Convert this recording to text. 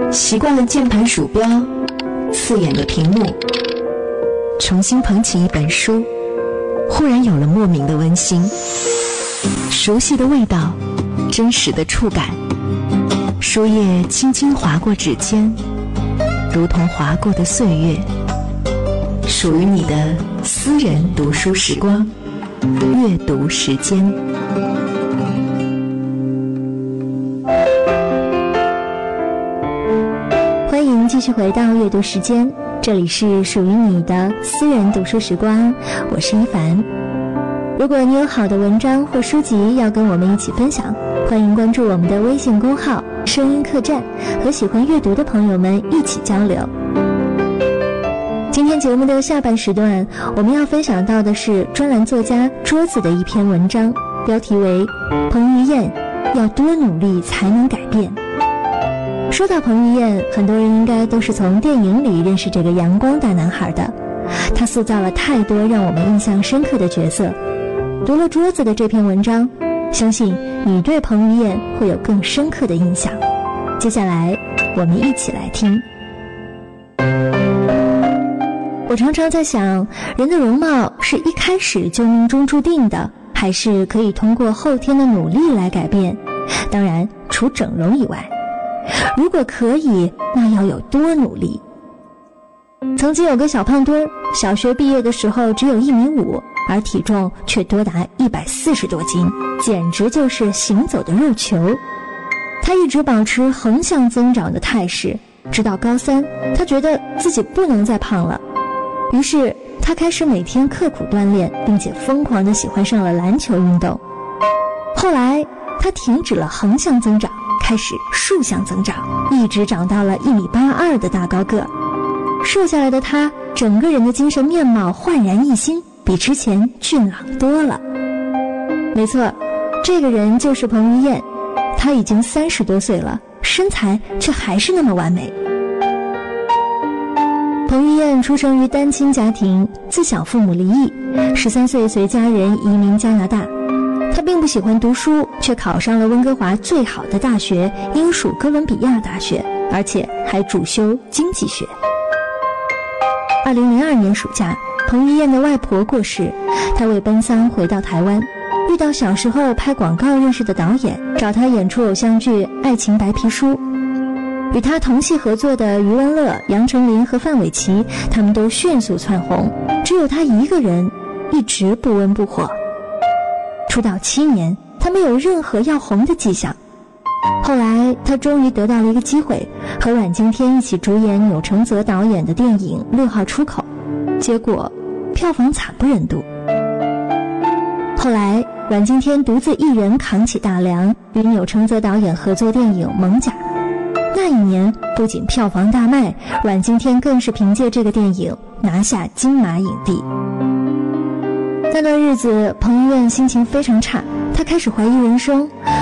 习惯了键盘鼠标，刺眼的屏幕，重新捧起一本书，忽然有了莫名的温馨，熟悉的味道，真实的触感，书页轻轻划过指尖，如同划过的岁月，属于你的私人读书时光，阅读时间。 欢迎继续回到阅读时间，这里是属于你的私人读书时光，我是一凡。如果你有好的文章或书籍要跟我们一起分享，欢迎关注我们的微信公号声音客栈，和喜欢阅读的朋友们一起交流。今天节目的下半时段，我们要分享到的是专栏作家桌子的一篇文章，标题为《彭于晏要多努力才能改变》。说到彭于晏，很多人应该都是从电影里认识这个阳光大男孩的，他塑造了太多让我们印象深刻的角色。读了桌子的这篇文章，相信你对彭于晏会有更深刻的印象。接下来我们一起来听。我常常在想，人的容貌是一开始就命中注定的，还是可以通过后天的努力来改变？当然除整容以外，如果可以，那要有多努力。曾经有个小胖墩儿，小学毕业的时候只有1.5米，而体重却多达140多斤，简直就是行走的肉球。他一直保持横向增长的态势，直到高3，他觉得自己不能再胖了，于是他开始每天刻苦锻炼，并且疯狂地喜欢上了篮球运动。后来他停止了横向增长，开始竖向增长，一直长到了1.82米的大高个。瘦下来的他，整个人的精神面貌焕然一新，比之前俊朗多了。没错，这个人就是彭于晏，他已经30多岁了，身材却还是那么完美。彭于晏出生于单亲家庭，自小父母离异，13岁随家人移民加拿大。他并不喜欢读书，却考上了温哥华最好的大学英属哥伦比亚大学，而且还主修经济学。2002年暑假，彭于晏的外婆过世，他为奔丧回到台湾，遇到小时候拍广告认识的导演，找他演出偶像剧《爱情白皮书》。与他同戏合作的余文乐、杨丞琳和范玮琪，他们都迅速窜红，只有他一个人一直不温不火。出道7年，他没有任何要红的迹象。后来他终于得到了一个机会，和阮经天一起主演钮承泽导演的电影《6号出口》，结果票房惨不忍睹。后来阮经天独自一人扛起大梁，与钮承泽导演合作电影《猛甲》。那一年不仅票房大卖，阮经天更是凭借这个电影拿下金马影帝。那段日子，彭于晏心情非常差，他开始怀疑人生，